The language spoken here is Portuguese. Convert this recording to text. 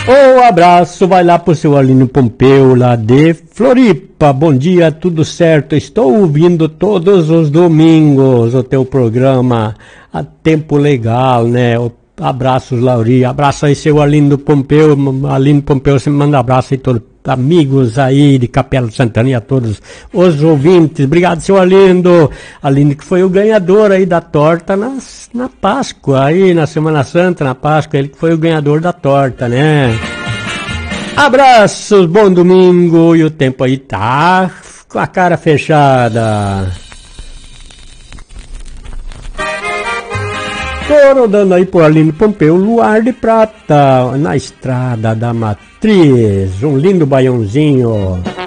Um abraço, vai lá pro seu Aline Pompeu, lá de Floripa. Bom dia, tudo certo? Estou ouvindo todos os domingos o teu programa a tempo legal, né? Abraços, Lauri. Abraço aí, seu Aline Pompeu. Aline Pompeu, você me manda abraço aí, todos amigos aí de Capela de Santana e a todos os ouvintes. Obrigado, seu Alindo. Aline que foi o ganhador aí da torta na Páscoa, aí na Semana Santa, na Páscoa, ele que foi o ganhador da torta, né? Abraços, bom domingo, e o tempo aí tá com a cara fechada. Tô rodando aí por Aline Pompeu, Luar de Prata, na estrada da Matriz, um lindo baiãozinho.